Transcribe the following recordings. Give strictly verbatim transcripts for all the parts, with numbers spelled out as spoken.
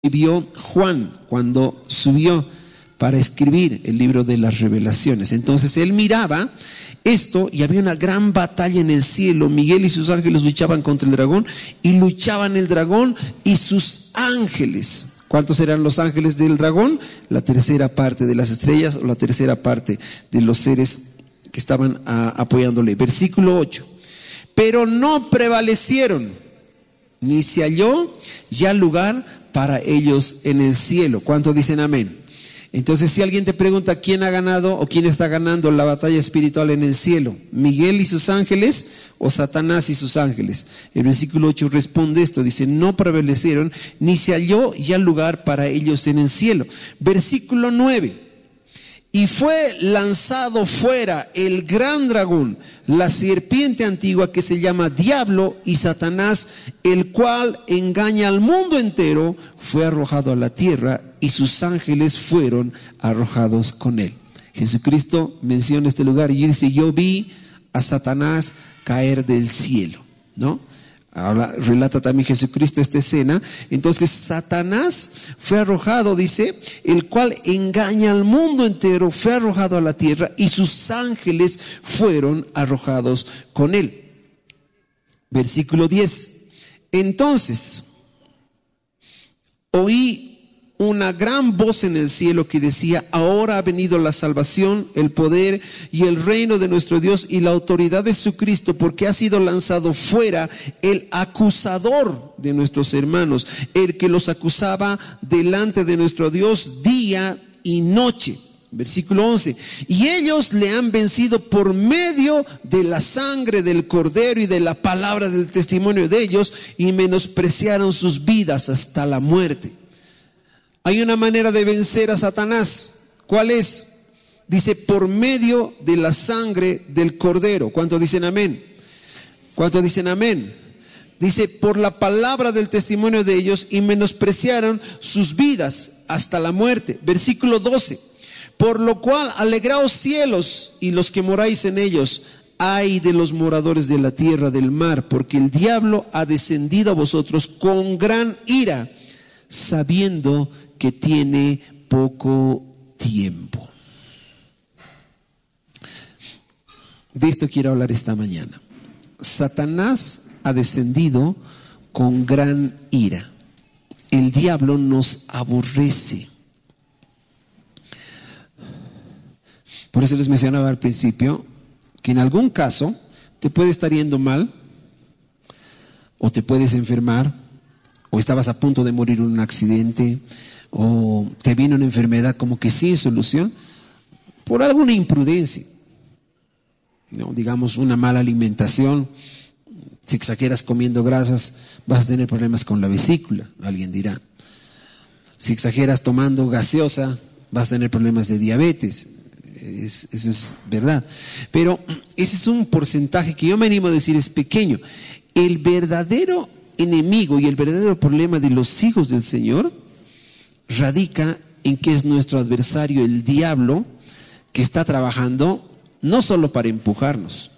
vio Juan cuando subió para escribir el libro de las revelaciones. Entonces él miraba esto y había una gran batalla en el cielo. Miguel y sus ángeles luchaban contra el dragón y luchaban el dragón y sus ángeles. ¿Cuántos eran los ángeles del dragón? La tercera parte de las estrellas o la tercera parte de los seres que estaban a, apoyándole. Versículo ocho. Pero no prevalecieron, ni se halló ya lugar para ellos en el cielo. ¿Cuántos dicen amén? Entonces, si alguien te pregunta quién ha ganado o quién está ganando la batalla espiritual en el cielo, Miguel y sus ángeles o Satanás y sus ángeles, el versículo ocho responde esto, dice: no prevalecieron, ni se halló ya lugar para ellos en el cielo. Versículo nueve. Y fue lanzado fuera el gran dragón, la serpiente antigua que se llama Diablo y Satanás, el cual engaña al mundo entero, fue arrojado a la tierra y sus ángeles fueron arrojados con él. Jesucristo menciona este lugar y dice: yo vi a Satanás caer del cielo, ¿no? Ahora relata también Jesucristo esta escena. Entonces Satanás fue arrojado, dice, el cual engaña al mundo entero, fue arrojado a la tierra y sus ángeles fueron arrojados con él. Versículo diez. Entonces oí una gran voz en el cielo que decía: ahora ha venido la salvación, el poder y el reino de nuestro Dios y la autoridad de su Cristo, porque ha sido lanzado fuera el acusador de nuestros hermanos, el que los acusaba delante de nuestro Dios día y noche. Versículo once. Y ellos le han vencido por medio de la sangre del Cordero y de la palabra del testimonio de ellos, y menospreciaron sus vidas hasta la muerte. Hay una manera de vencer a Satanás. ¿Cuál es? Dice: por medio de la sangre del Cordero. ¿Cuántos dicen amén? ¿Cuántos dicen amén? Dice: por la palabra del testimonio de ellos, y menospreciaron sus vidas hasta la muerte. Versículo doce. Por lo cual alegraos cielos y los que moráis en ellos. Ay de los moradores de la tierra del mar, porque el diablo ha descendido a vosotros con gran ira, sabiendo que tiene poco tiempo. De esto quiero hablar esta mañana. Satanás ha descendido con gran ira. El diablo nos aborrece. Por eso les mencionaba al principio que en algún caso te puede estar yendo mal, o te puedes enfermar, o estabas a punto de morir en un accidente, o te vino una enfermedad como que sin solución, por alguna imprudencia, ¿no? Digamos, una mala alimentación. Si exageras comiendo grasas, vas a tener problemas con la vesícula, alguien dirá. Si exageras tomando gaseosa, vas a tener problemas de diabetes. Es, eso es verdad. Pero ese es un porcentaje que yo me animo a decir es pequeño. El verdadero enemigo y el verdadero problema de los hijos del Señor radica en que es nuestro adversario, el diablo, que está trabajando no solo para empujarnos,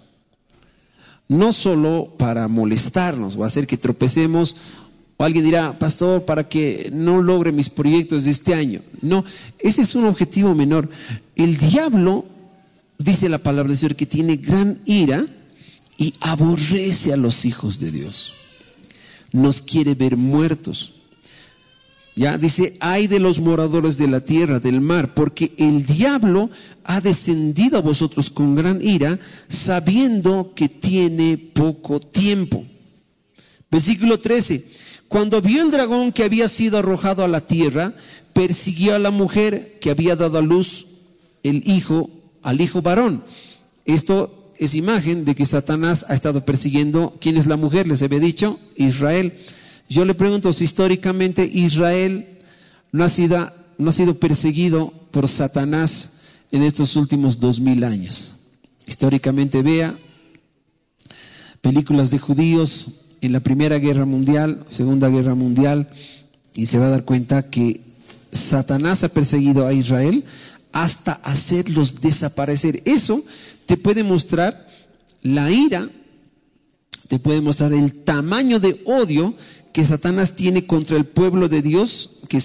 no solo para molestarnos o hacer que tropecemos, o alguien dirá: pastor, para que no logre mis proyectos de este año. No, ese es un objetivo menor. El diablo, dice la palabra del Señor, que tiene gran ira y aborrece a los hijos de Dios. Nos quiere ver muertos. Ya dice: ay de los moradores de la tierra, del mar, porque el diablo ha descendido a vosotros con gran ira, sabiendo que tiene poco tiempo. Versículo trece. Cuando vio el dragón que había sido arrojado a la tierra, persiguió a la mujer que había dado a luz el hijo, al hijo varón. Esto es imagen de que Satanás ha estado persiguiendo. ¿Quién es la mujer? Les había dicho: Israel. Yo le pregunto si históricamente Israel no ha sido, no ha sido perseguido por Satanás en estos últimos dos mil años. Históricamente vea películas de judíos en la Primera Guerra Mundial, Segunda Guerra Mundial, y se va a dar cuenta que Satanás ha perseguido a Israel hasta hacerlos desaparecer. Eso te puede mostrar la ira, te puede mostrar el tamaño de odio que Satanás tiene contra el pueblo de Dios, que